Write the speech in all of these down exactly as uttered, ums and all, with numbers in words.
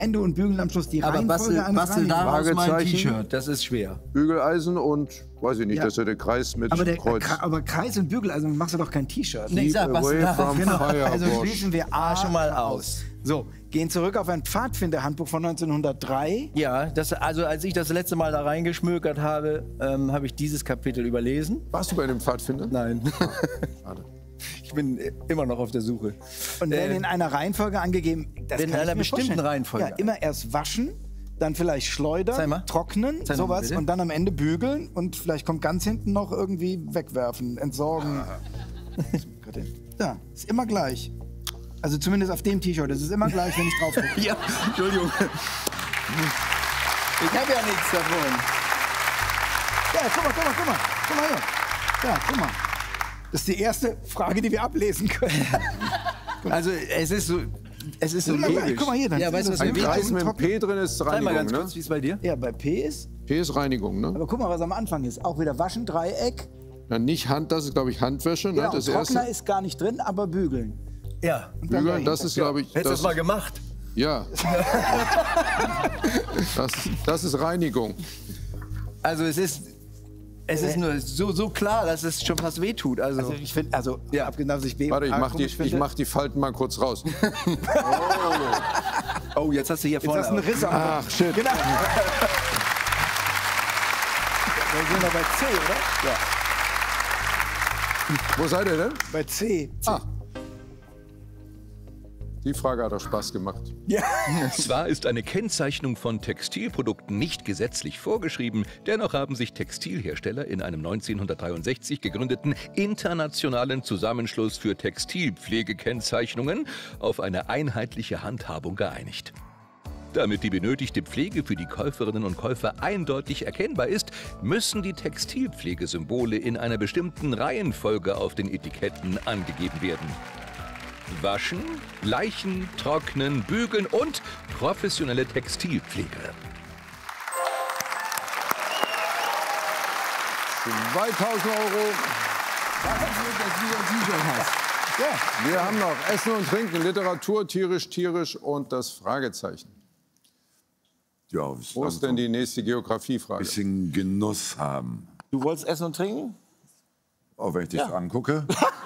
Ende und Bügeln am Schluss die Aber Reihenfolge bastel, eines bastel daraus Reinigers. mein Fragezeichen. T-Shirt, das ist schwer. Bügeleisen und, weiß ich nicht, Ja. dass er den Kreis mit Aber, der, Kreuz. Kra- aber Kreis und Bügeleisen, also machst du doch kein T-Shirt. Nee, ich sag, bastel away daraus. from Genau. fire, Also Bosch. schließen wir A schon mal aus. So, gehen zurück auf ein Pfadfinderhandbuch von neunzehnhundertdrei. Ja, das, also als ich das letzte Mal da reingeschmökert habe, ähm, habe ich dieses Kapitel überlesen. Warst du bei einem Pfadfinder? Nein. Schade. Ich bin immer noch auf der Suche. Und werden Äh, in einer Reihenfolge angegeben. Das in kann ich einer mir bestimmten vorstellen. Reihenfolge. Ja, immer erst waschen, dann vielleicht Zeig schleudern, mal. trocknen, Zeig noch mal sowas. bitte. Und dann am Ende bügeln und vielleicht kommt ganz hinten noch irgendwie wegwerfen, entsorgen. Ja, ist immer gleich. Also zumindest auf dem T-Shirt. Es ist immer gleich, wenn ich drauf gucke. Ja, Entschuldigung. Ich habe ja nichts davon. Ja, guck mal, guck mal, guck mal. Guck mal hier. Ja, guck mal. Das ist die erste Frage, die wir ablesen können. Also es ist so, es ist so Guck mal, logisch. guck mal hier, dann Ja, weißt du, was sind mir Ein wir wichtig Kreis ist? mit dem trocken. P drin ist Zeig mal Reinigung, ganz ne? kurz, wie es bei dir? Ja, bei P ist. P ist Reinigung, ne? Aber guck mal, was am Anfang ist. Auch wieder waschen, Dreieck. Na, nicht Hand, das ist, glaube ich, Handwäsche, ne? Genau, Das Trockner erste. ist gar nicht drin, aber bügeln. Ja. Und dann Bügeln, das dahinter. ist, glaube ich, Hättest du das das, mal gemacht? ja. das, das ist Reinigung. Also es ist, es ist nur so, so klar, dass es schon fast wehtut. Also, Also ich finde, also Ja. abgesehen davon, dass ich B Warte, ich A mach, die, komisch ich finde, mach die Falten mal kurz raus. oh, jetzt hast du hier Jetzt vorne. hast du einen Riss am Ach, shit. Genau. Dann sind wir bei C, oder? Ja. Wo seid ihr denn? Bei C. C. Ah. Die Frage hat doch Spaß gemacht. Ja. Zwar ist eine Kennzeichnung von Textilprodukten nicht gesetzlich vorgeschrieben, dennoch haben sich Textilhersteller in einem neunzehnhundertdreiundsechzig gegründeten internationalen Zusammenschluss für Textilpflegekennzeichnungen auf eine einheitliche Handhabung geeinigt. Damit die benötigte Pflege für die Käuferinnen und Käufer eindeutig erkennbar ist, müssen die Textilpflegesymbole in einer bestimmten Reihenfolge auf den Etiketten angegeben werden. Waschen, Leichen, Trocknen, Bügeln und professionelle Textilpflege. zweitausend Euro. Ja. Wir haben noch Essen und Trinken, Literatur, tierisch, tierisch und das Fragezeichen. Ja, Wo ist denn die nächste ein Geografiefrage? bisschen Genuss haben. Du wolltest essen und trinken? Auch wenn ich dich angucke.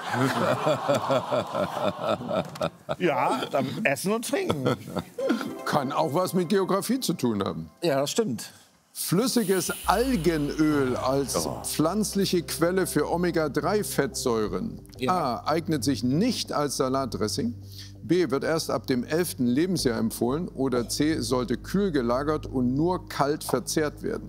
Ja, dann essen und trinken. Kann auch was mit Geografie zu tun haben. Ja, das stimmt. Flüssiges Algenöl als pflanzliche Quelle für Omega drei Fettsäuren. A. Eignet sich nicht als Salatdressing. B. Wird erst ab dem elften Lebensjahr empfohlen. Oder C. Sollte kühl gelagert und nur kalt verzehrt werden.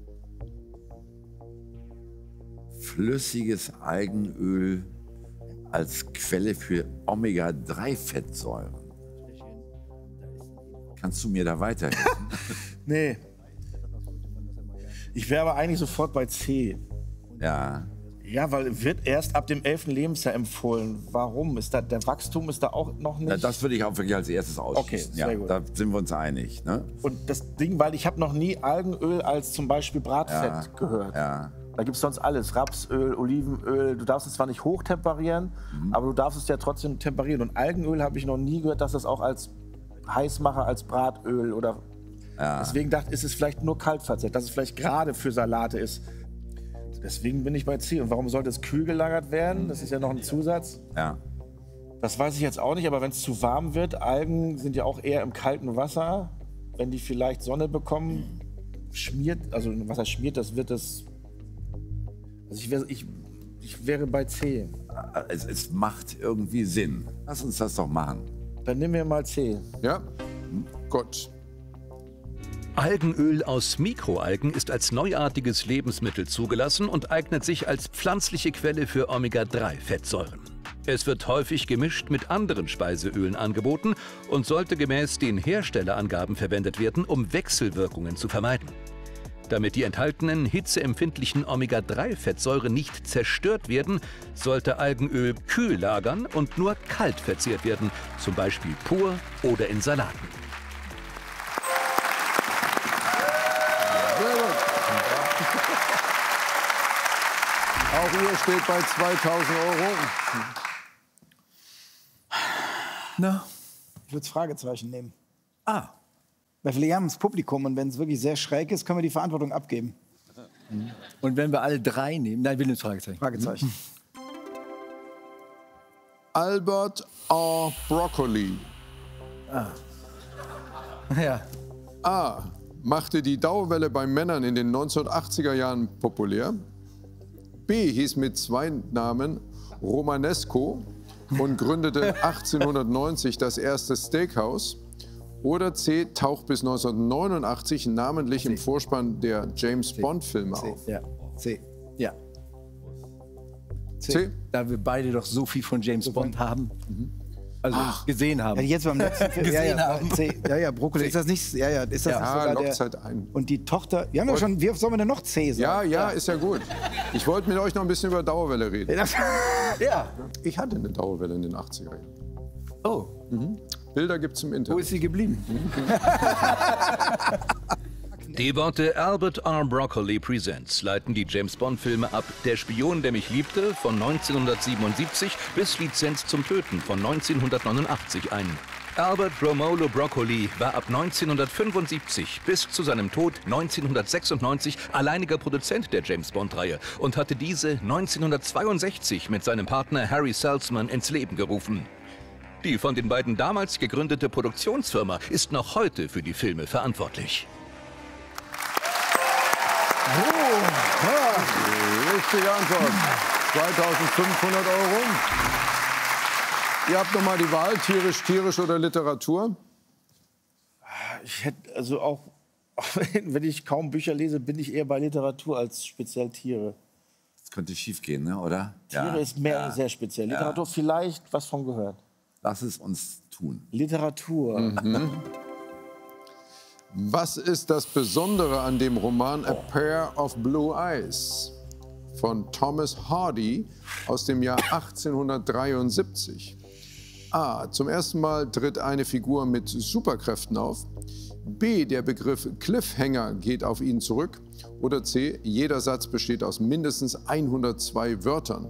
Flüssiges Algenöl als Quelle für Omega drei Fettsäuren. Kannst du mir da weiterhelfen? Nee. Ich wäre aber eigentlich sofort bei C. Ja. Ja, weil wird erst ab dem elften Lebensjahr empfohlen. Warum? Ist da, der Wachstum ist da auch noch nicht... Na, das würde ich auch wirklich als erstes ausschließen. Okay, sehr ja, gut. Da sind wir uns einig. Ne? Und das Ding, weil ich habe noch nie Algenöl als zum Beispiel Bratfett Ja, gehört. ja. Da gibt es sonst alles. Rapsöl, Olivenöl. Du darfst es zwar nicht hochtemperieren, Mhm. aber du darfst es ja trotzdem temperieren. Und Algenöl habe ich noch nie gehört, dass das auch als Heißmacher, als Bratöl oder... Ja. Deswegen dachte ich, ist es vielleicht nur kalt verzehrt, dass es vielleicht gerade für Salate ist. Deswegen bin ich bei C. Und warum sollte es kühl gelagert werden? Das ist ja noch ein Zusatz. Ja. Das weiß ich jetzt auch nicht, aber wenn es zu warm wird, Algen sind ja auch eher im kalten Wasser. Wenn die vielleicht Sonne bekommen, schmiert, also was heißt schmiert, das wird das. Also ich, wär, ich, ich wäre bei C. Es, es macht irgendwie Sinn. Lass uns das doch machen. Dann nehmen wir mal C. Ja? Gut. Algenöl aus Mikroalgen ist als neuartiges Lebensmittel zugelassen und eignet sich als pflanzliche Quelle für Omega drei Fettsäuren. Es wird häufig gemischt mit anderen Speiseölen angeboten und sollte gemäß den Herstellerangaben verwendet werden, um Wechselwirkungen zu vermeiden. Damit die enthaltenen hitzeempfindlichen Omega drei Fettsäuren nicht zerstört werden, sollte Algenöl kühl lagern und nur kalt verzehrt werden, zum Beispiel pur oder in Salaten. Sehr gut. Auch ihr steht bei zweitausend Euro. Na? Ich würde Fragezeichen nehmen. Ah. Weil wir haben das Publikum und wenn es wirklich sehr schräg ist, können wir die Verantwortung abgeben. Und wenn wir alle drei nehmen, nein, wir nehmen Fragezeichen. Fragezeichen. Albert R. Broccoli. Ja. A. Machte die Dauerwelle bei Männern in den neunzehnhundertachtziger Jahren populär. B. Hieß mit zwei Namen Romanesco und gründete achtzehnhundertneunzig das erste Steakhouse. Oder C. Taucht bis neunzehnhundertneunundachtzig namentlich im Vorspann der James-Bond-Filme auf. Ja. C. Ja. C. Da wir beide doch so viel von James Bond haben. Also gesehen haben. Ja, jetzt beim letzten Film. Ja, ja, haben. C, ja, ja, Brokkoli. Ist das nicht? Ja, ja, ist das Ja, nicht Ah, sogar lockt der, halt ein. Und die Tochter. Wir haben ja schon. Wie oft sollen wir denn noch C sagen? Ja, ja, ist ja gut. Ich wollte mit euch noch ein bisschen über Dauerwelle reden. Ja. Ich hatte eine Dauerwelle in den achtziger Jahren. Oh, Bilder gibt's im wo Internet. ist sie geblieben? Die Worte Albert R. Broccoli Presents leiten die James-Bond-Filme ab Der Spion, der mich liebte von neunzehnhundertsiebenundsiebzig bis Lizenz zum Töten von neunzehnhundertneunundachtzig ein. Albert Romolo Broccoli war ab neunzehnhundertfünfundsiebzig bis zu seinem Tod neunzehnhundertsechsundneunzig alleiniger Produzent der James-Bond-Reihe und hatte diese neunzehnhundertzweiundsechzig mit seinem Partner Harry Saltzman ins Leben gerufen. Die von den beiden damals gegründete Produktionsfirma ist noch heute für die Filme verantwortlich. Richtige Antwort. zweitausendfünfhundert Euro. Ihr habt noch mal die Wahl, tierisch, tierisch oder Literatur. Ich hätte also auch, auch wenn ich kaum Bücher lese, bin ich eher bei Literatur als speziell Tiere. Das könnte schief gehen, ne? Oder? Tiere ist mehr sehr speziell. Literatur vielleicht was von gehört. Lass es uns tun. Literatur. Was ist das Besondere an dem Roman A Pair of Blue Eyes von Thomas Hardy aus dem Jahr achtzehnhundertdreiundsiebzig? A. Zum ersten Mal tritt eine Figur mit Superkräften auf. B. Der Begriff Cliffhanger geht auf ihn zurück. Oder C. Jeder Satz besteht aus mindestens hundertzwei Wörtern.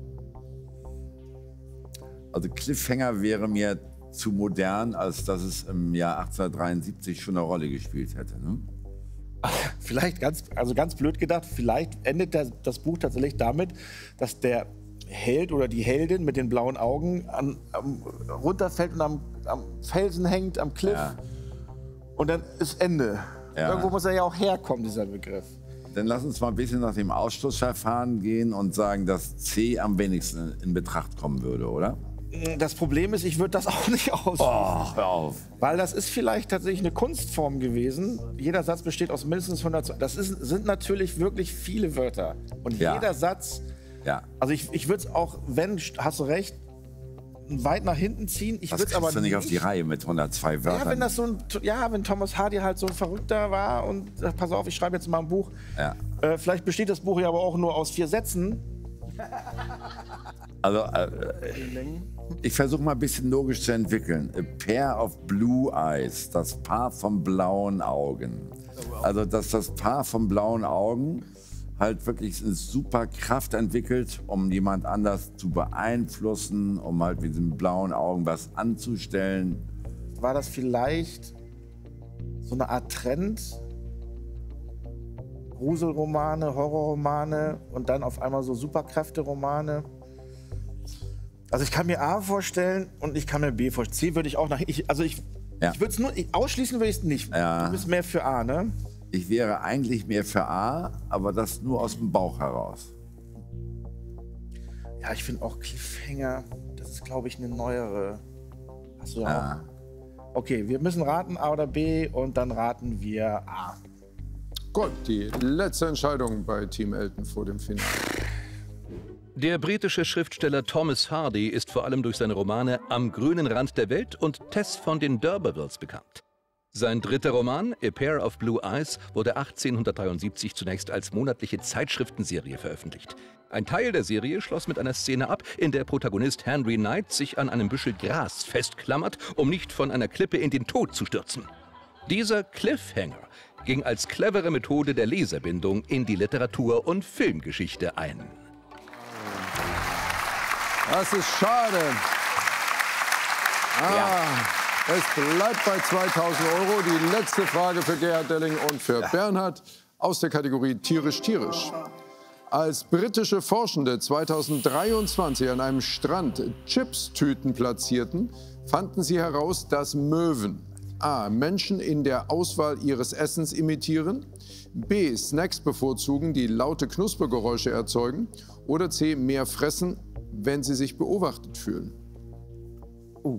Also Cliffhanger wäre mir zu modern, als dass es im Jahr achtzehnhundertdreiundsiebzig schon eine Rolle gespielt hätte. Ne? Vielleicht ganz, also ganz blöd gedacht, vielleicht endet der, das Buch tatsächlich damit, dass der Held oder die Heldin mit den blauen Augen an, am, runterfällt und am, am Felsen hängt, am Cliff. Ja. Und dann ist Ende. Ja. Irgendwo muss er ja auch herkommen, dieser Begriff. Dann lass uns mal ein bisschen nach dem Ausschlussverfahren gehen und sagen, dass C am wenigsten in Betracht kommen würde, oder? Das Problem ist, ich würde das auch nicht ausschließen. Oh, hör auf. Weil das ist vielleicht tatsächlich eine Kunstform gewesen. Jeder Satz besteht aus mindestens hundert. Das ist, sind natürlich wirklich viele Wörter. Und Ja. jeder Satz. Ja. Also ich, ich würde es auch, wenn, hast du recht, weit nach hinten ziehen. Ich Das würde es aber kriegst du nicht auf die nicht. Reihe mit hundertzwei Wörtern. Ja, wenn das so ein, ja, wenn Thomas Hardy halt so ein Verrückter war und sagt, pass auf, ich schreibe jetzt mal ein Buch. Ja. Äh, vielleicht besteht das Buch ja aber auch nur aus vier Sätzen. Also, äh, ich versuche mal ein bisschen logisch zu entwickeln. A Pair of Blue Eyes, das Paar von blauen Augen. Also, dass das Paar von blauen Augen halt wirklich eine super Kraft entwickelt, um jemand anders zu beeinflussen, um halt mit diesen blauen Augen was anzustellen. War das vielleicht so eine Art Trend? Gruselromane, Horrorromane und dann auf einmal so Superkräfte-Romane. Also ich kann mir A vorstellen und ich kann mir B vorstellen. C würde ich auch nach. Ich, also ich, Ja. ich würde es nur ich, ausschließen würde ich es nicht. Ja. Du bist mehr für A, ne? Ich wäre eigentlich mehr für A, aber das nur aus dem Bauch heraus. Ja, ich finde auch Cliffhanger. Das ist, glaube ich, eine neuere. Hast du ja. Ja. auch. Okay, wir müssen raten A oder B und dann raten wir A. Gut, die letzte Entscheidung bei Team Elton vor dem Finale. Der britische Schriftsteller Thomas Hardy ist vor allem durch seine Romane Am grünen Rand der Welt und Tess von den D'Urbervilles bekannt. Sein dritter Roman, A Pair of Blue Eyes, wurde achtzehnhundertdreiundsiebzig zunächst als monatliche Zeitschriftenserie veröffentlicht. Ein Teil der Serie schloss mit einer Szene ab, in der Protagonist Henry Knight sich an einem Büschel Gras festklammert, um nicht von einer Klippe in den Tod zu stürzen. Dieser Cliffhanger ging als clevere Methode der Leserbindung in die Literatur- und Filmgeschichte ein. Das ist schade. Ah, Es bleibt bei zweitausend Euro. Die letzte Frage für Gerhard Delling und für Bernhard aus der Kategorie Tierisch-Tierisch. Als britische Forschende zweitausenddreiundzwanzig an einem Strand Chipstüten platzierten, fanden sie heraus, dass Möwen a. Menschen in der Auswahl ihres Essens imitieren, b. Snacks bevorzugen, die laute Knuspergeräusche erzeugen oder c. mehr fressen, wenn sie sich beobachtet fühlen. Oh.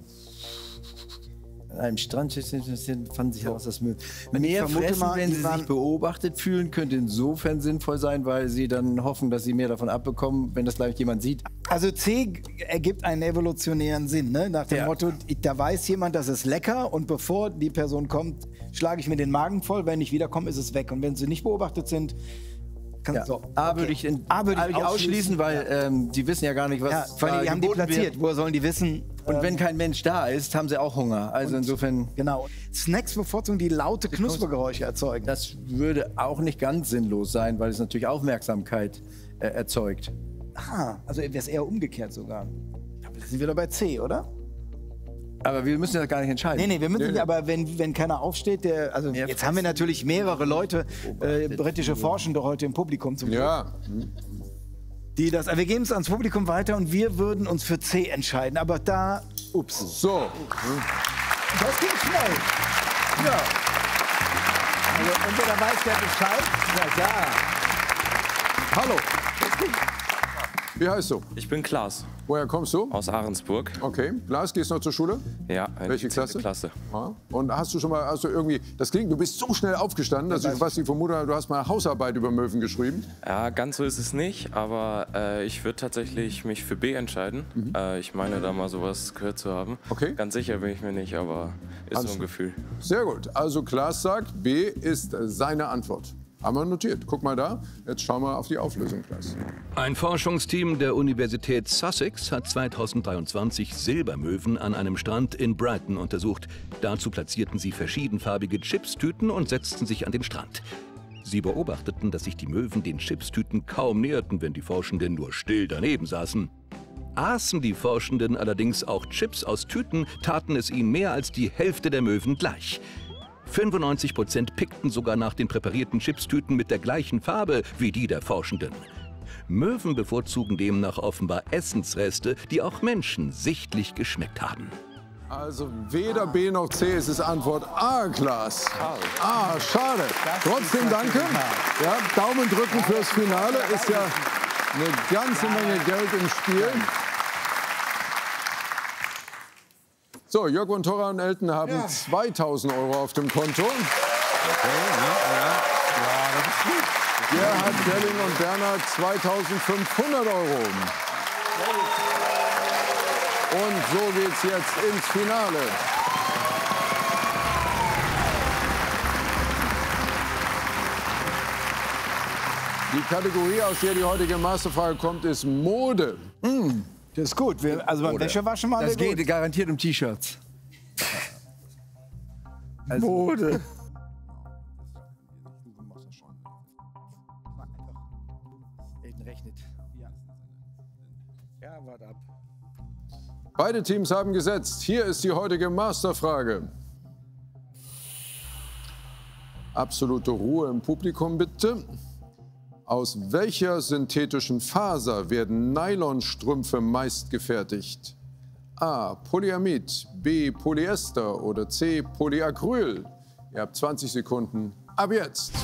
An einem Strand fanden sich heraus, dass Möwen mehr fressen, mal, wenn sie sich beobachtet fühlen, könnte insofern sinnvoll sein, weil sie dann hoffen, dass sie mehr davon abbekommen, wenn das gleich jemand sieht. Also C ergibt einen evolutionären Sinn, ne? Nach dem Ja. Motto, da weiß jemand, das ist lecker und bevor die Person kommt, schlage ich mir den Magen voll, wenn ich wiederkomme, ist es weg. Und wenn sie nicht beobachtet sind, kann Ja. so. A Okay. würde ich, in, A würde ich ausschließen, ausschließen, weil ähm, die wissen ja gar nicht, was Ja, vor allem, da die haben die geboten platziert. wird. Woher sollen die wissen? Und wenn kein Mensch da ist, haben sie auch Hunger. Also insofern, Genau. Snacks bevorzugen, die laute Knuspergeräusche erzeugen. das würde auch nicht ganz sinnlos sein, weil es natürlich Aufmerksamkeit äh, erzeugt. Ah, also wäre es eher umgekehrt sogar. Aber da sind wir doch bei C, oder? Aber wir müssen das gar nicht entscheiden. Nee, nee, wir müssen, aber wenn, wenn keiner aufsteht, der, also Mehr jetzt haben wir natürlich mehrere Leute, äh, britische Forschende heute im Publikum zum Glück, Ja, die das, wir geben es ans Publikum weiter und wir würden uns für C entscheiden, aber da, ups, so. das geht schnell. Ja. Also entweder weiß der Bescheid, ja, ja. Hallo. Wie heißt du? Ich bin Klaas Woher kommst du? aus Ahrensburg. Okay. Lars, gehst du noch zur Schule? Ja, in Welche die zehnte Klasse? Klasse. Ja. Und hast du schon mal, hast du irgendwie, das klingt, du bist so schnell aufgestanden, dass ich fast die Vermutung habe, du hast mal Hausarbeit über Möwen geschrieben. Ja, ganz so ist es nicht, aber äh, ich würde tatsächlich mich für B entscheiden. Mhm. Äh, ich meine, da mal sowas gehört zu haben. Okay. Ganz sicher bin ich mir nicht, aber ist Alles so ein Gefühl. Sehr gut. Also Klaas sagt, B ist seine Antwort. Haben wir notiert. Guck mal da. Jetzt schauen wir auf die Auflösung, Klaas. Ein Forschungsteam der Universität Sussex hat zweitausenddreiundzwanzig Silbermöwen an einem Strand in Brighton untersucht. Dazu platzierten sie verschiedenfarbige Chipstüten und setzten sich an den Strand. Sie beobachteten, dass sich die Möwen den Chipstüten kaum näherten, wenn die Forschenden nur still daneben saßen. Aßen die Forschenden allerdings auch Chips aus Tüten, taten es ihnen mehr als die Hälfte der Möwen gleich. fünfundneunzig Prozent pickten sogar nach den präparierten Chipstüten mit der gleichen Farbe wie die der Forschenden. Möwen bevorzugen demnach offenbar Essensreste, die auch Menschen sichtlich geschmeckt haben. Also weder B noch C, es ist Antwort A, Klaas. Ah, schade. Trotzdem danke. Ja, Daumen drücken fürs Finale. Ist ja eine ganze Menge Geld im Spiel. So, Jörg von Torra und Elton haben zweitausend Euro auf dem Konto. Gerhard Delling und Bernhard zweitausendfünfhundert Euro. Und so geht's jetzt ins Finale. Die Kategorie, aus der die heutige Masterfrage kommt, ist Mode. Das ist gut. Wir, also beim Wäschewaschen mal Das geht garantiert um T-Shirts. Also, Mode. rechnet. Ja, warte ab. Beide Teams haben gesetzt. Hier ist die heutige Masterfrage. Absolute Ruhe im Publikum, bitte. Aus welcher synthetischen Faser werden Nylonstrümpfe meist gefertigt? A. Polyamid, B. Polyester oder C. Polyacryl? Ihr habt zwanzig Sekunden. Ab jetzt.